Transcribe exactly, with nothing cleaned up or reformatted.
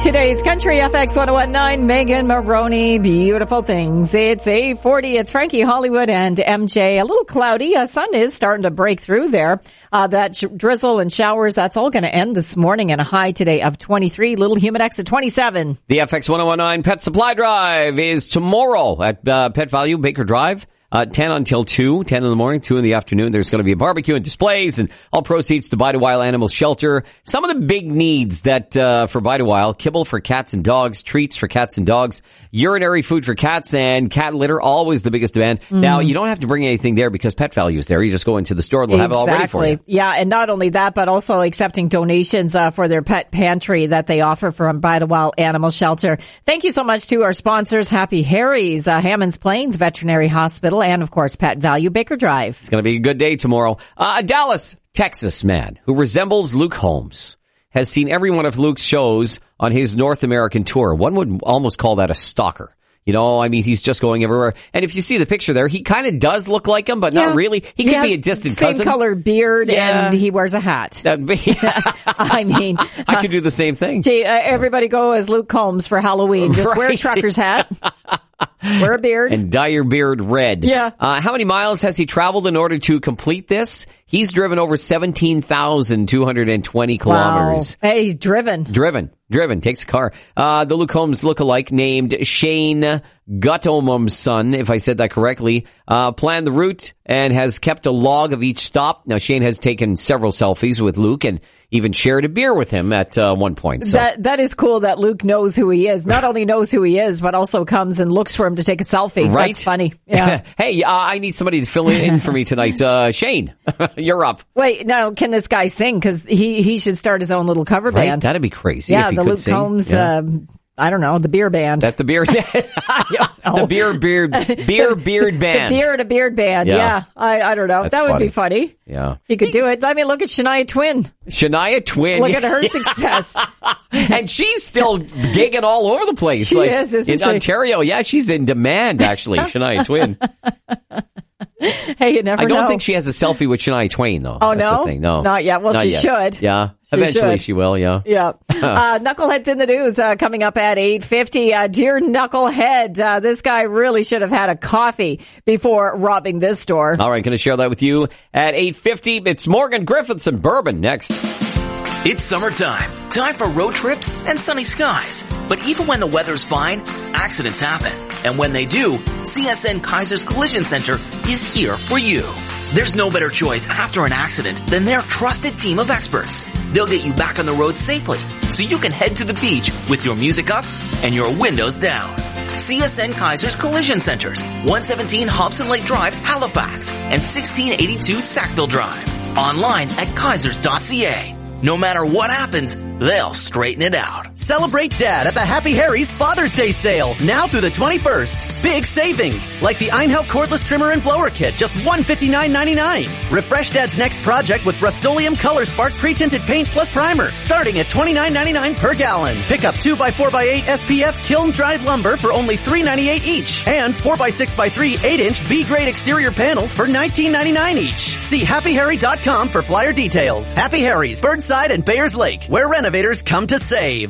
Today's Country F X one oh one point nine, Megan Maroney, beautiful things. It's eight forty. It's Frankie Hollywood and M J. A little cloudy. Uh, sun is starting to break through there. Uh, that sh- drizzle and showers, that's all going to end this morning, and a high today of twenty-three. Little Humidex at twenty-seven. The F X one oh one point nine Pet Supply Drive is tomorrow at uh, Pet Value, Baker Drive. Uh, ten until two, ten in the morning, two in the afternoon. There's going to be a barbecue and displays, and all proceeds to Bite a While Animal Shelter. Some of the big needs that, uh, for Bite a While: kibble for cats and dogs, treats for cats and dogs, urinary food for cats, and cat litter, always the biggest demand. Mm. Now, you don't have to bring anything there because Pet Value is there. You just go into the store, they'll exactly. have it all ready for you. Yeah, and not only that, but also accepting donations, uh, for their pet pantry that they offer from Bite a While Animal Shelter. Thank you so much to our sponsors, Happy Harry's, uh, Hammonds Plains Veterinary Hospital, and of course, Pet Value Baker Drive. It's going to be a good day tomorrow. Uh, a Dallas, Texas man who resembles Luke Holmes has seen every one of Luke's shows on his North American tour. One would almost call that a stalker. You know, I mean, he's just going everywhere. And if you see the picture there, he kind of does look like him, but yeah. not really. He could yeah, be a distant same cousin. Same color beard, yeah. and he wears a hat. Be, I mean, I uh, could do the same thing. Gee, uh, everybody go as Luke Holmes for Halloween. Just right. wear a trucker's hat. Wear a beard. And dye your beard red. Yeah. Uh, how many miles has he traveled in order to complete this? He's driven over seventeen thousand two hundred twenty kilometers. Wow. Hey, he's driven. Driven. Driven. Takes a car. Uh, the Luke Holmes lookalike named Shane Guttomum's son, if I said that correctly, uh, planned the route and has kept a log of each stop. Now, Shane has taken several selfies with Luke and even shared a beer with him at uh, one point. So. That That is cool that Luke knows who he is. Not only knows who he is, but also comes and looks for him to take a selfie. Right? That's funny. Yeah. Hey, uh, I need somebody to fill in for me tonight. Uh, Shane, you're up. Wait, now, can this guy sing? Because he, he should start his own little cover right? band. That'd be crazy yeah, if he the could Luke sing. Holmes, yeah. uh, I don't know, the beer band. That the beer, the beer beard, beer beard band. The beard, a beard band. Yeah, yeah. I, I don't know. That's that would funny. be funny. Yeah, he could do it. I mean, look at Shania Twain. Shania Twain. Look at her success, and she's still gigging all over the place. She like is, isn't in she? Ontario. Yeah, she's in demand. Actually, Shania Twain. Hey, you never I don't know. think she has a selfie with Shania Twain, though. Oh, That's no? the thing. No. Not yet. Well, Not she yet. should. Yeah. She Eventually should. she will, yeah. Yeah. uh, Knucklehead's in the news, uh, coming up at eight fifty. Uh, dear Knucklehead, uh, this guy really should have had a coffee before robbing this store. All right, going to share that with you at eight fifty. It's Morgan Griffiths and Bourbon next. It's summertime. Time for road trips and sunny skies. But even when the weather's fine, accidents happen. And when they do, C S N Kaiser's Collision Center is here for you. There's no better choice after an accident than their trusted team of experts. They'll get you back on the road safely so you can head to the beach with your music up and your windows down. C S N Kaiser's Collision Centers, one seventeen Hobson Lake Drive, Halifax, and sixteen eighty-two Sackville Drive. Online at kaisers dot c a. No matter what happens, they'll straighten it out. Celebrate Dad at the Happy Harry's Father's Day sale, now through the twenty-first. Big savings, like the Einhelp cordless trimmer and blower kit, just one hundred fifty-nine ninety-nine. Refresh Dad's next project with Rust-Oleum Color Spark pre-tinted paint plus primer, starting at twenty-nine ninety-nine per gallon. Pick up two by four by eight S P F kiln-dried lumber for only three ninety-eight each, and four by six by three eight inch B-grade exterior panels for nineteen ninety-nine each. See happy harry dot com for flyer details. Happy Harry's, Birdside and Bayers Lake, where renovators come to save.